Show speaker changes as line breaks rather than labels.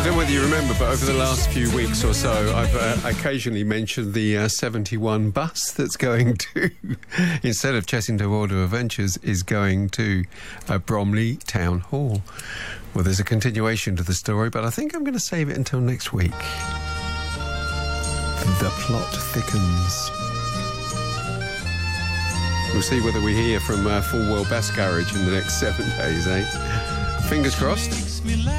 don't know whether you remember, but over the last few weeks or so, I've occasionally mentioned the 71 bus that's going to, instead of Chessington Order of Ventures, is going to Bromley Town Hall. Well, there's a continuation to the story, but I think I'm going to save it until next week. The plot thickens. We'll see whether we hear from Full Well Bass Garage in the next 7 days, eh? Fingers crossed.